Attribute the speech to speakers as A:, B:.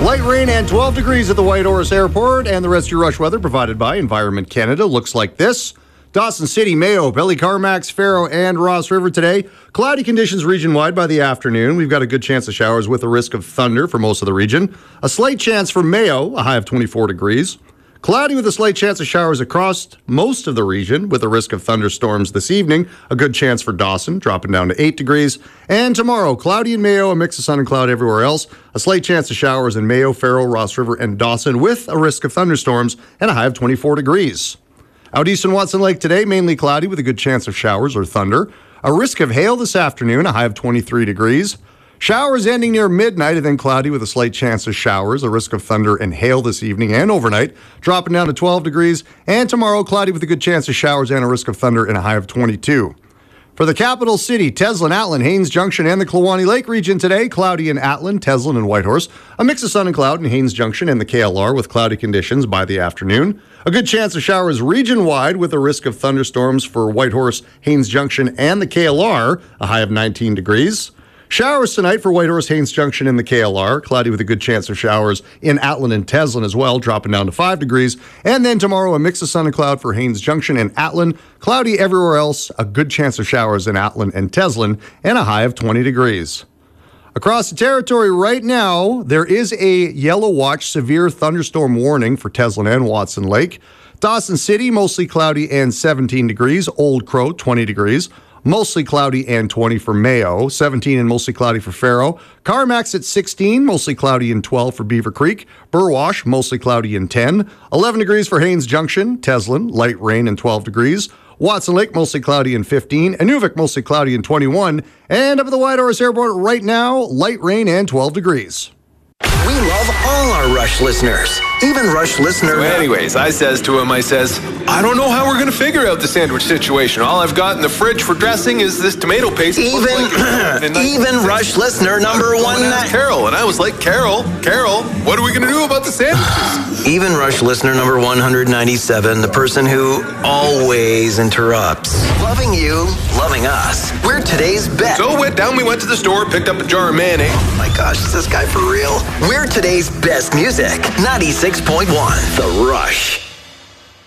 A: Light rain and 12 degrees at the Whitehorse Airport, and the rest of your rush weather provided by Environment Canada looks like this. Dawson City, Mayo, Ballycarmax, Faro, and Ross River today. Cloudy conditions region-wide by the afternoon. We've got a good chance of showers with a risk of thunder for most of the region. A slight chance for Mayo, a high of 24 degrees. Cloudy with a slight chance of showers across most of the region with a risk of thunderstorms this evening. A good chance for Dawson, dropping down to 8 degrees. And tomorrow, cloudy in Mayo, a mix of sun and cloud everywhere else. A slight chance of showers in Mayo, Faro, Ross River, and Dawson with a risk of thunderstorms and a high of 24 degrees. Out east in Watson Lake today, mainly cloudy with a good chance of showers or thunder. A risk of hail this afternoon, a high of 23 degrees. Showers ending near midnight and then cloudy with a slight chance of showers, a risk of thunder and hail this evening and overnight, dropping down to 12 degrees. And tomorrow, cloudy with a good chance of showers and a risk of thunder and a high of 22. For the capital city, Teslin, Atlin, Haines Junction, and the Kluwani Lake region today, cloudy in Atlin, Teslin, and Whitehorse. A mix of sun and cloud in Haines Junction and the KLR with cloudy conditions by the afternoon. A good chance of showers region-wide with a risk of thunderstorms for Whitehorse, Haines Junction, and the KLR, a high of 19 degrees. Showers tonight for Whitehorse, Haines Junction, and the KLR. Cloudy with a good chance of showers in Atlin and Teslin as well, dropping down to 5 degrees. And then tomorrow, a mix of sun and cloud for Haines Junction and Atlin. Cloudy everywhere else, a good chance of showers in Atlin and Teslin, and a high of 20 degrees. Across the territory right now, there is a yellow watch severe thunderstorm warning for Teslin and Watson Lake. Dawson City, mostly cloudy and 17 degrees. Old Crow, 20 degrees. Mostly cloudy and 20 for Mayo, 17 and mostly cloudy for Faro. Carmax at 16, mostly cloudy and 12 for Beaver Creek. Burwash, mostly cloudy and 10. 11 degrees for Haines Junction. Teslin, light rain and 12 degrees. Watson Lake, mostly cloudy and 15. Inuvik, mostly cloudy and 21. And up at the Whitehorse Airport right now, light rain and 12 degrees.
B: We love all our Rush listeners. Even Rush listener...
C: So anyways, I says to him, I don't know how we're going to figure out the sandwich situation. All I've got in the fridge for dressing is this tomato paste.
B: Even Rush listener number one...
C: Carol, and I was like, Carol, what are we going to do about the sandwiches?
B: Even Rush listener number 197, the person who always interrupts. Loving you, loving us. We're today's best.
C: So down we went to the store, picked up a jar of mayonnaise.
B: Oh my gosh, is this guy for real? We're today's best music. 96.1 The Rush.